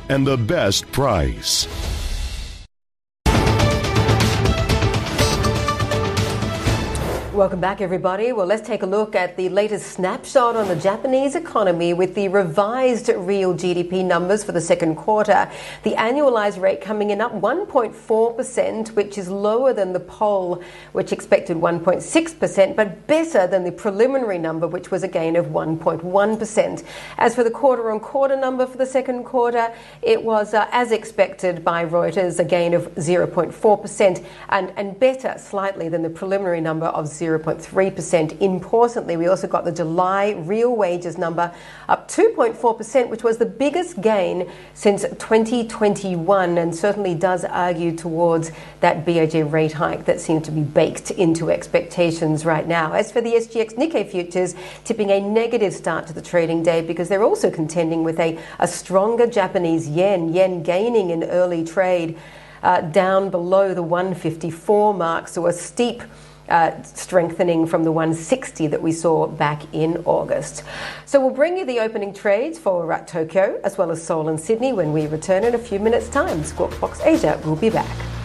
and the best price. Welcome back, everybody. Well, let's take a look at the latest snapshot on the Japanese economy with the revised real GDP numbers for the second quarter. The annualized rate coming in up 1.4%, which is lower than the poll, which expected 1.6%, but better than the preliminary number, which was a gain of 1.1%. As for the quarter-on-quarter number for the second quarter, it was, as expected by Reuters, a gain of 0.4% and better slightly than the preliminary number of 0.3%. Importantly, we also got the July real wages number up 2.4%, which was the biggest gain since 2021 and certainly does argue towards that BOJ rate hike that seems to be baked into expectations right now. As for the SGX Nikkei futures, tipping a negative start to the trading day because they're also contending with a stronger Japanese yen gaining in early trade down below the 154 mark, so a steep strengthening from the 160 that we saw back in August. So we'll bring you the opening trades for Tokyo as well as Seoul and Sydney when we return in a few minutes' time. Squawk Box Asia will be back.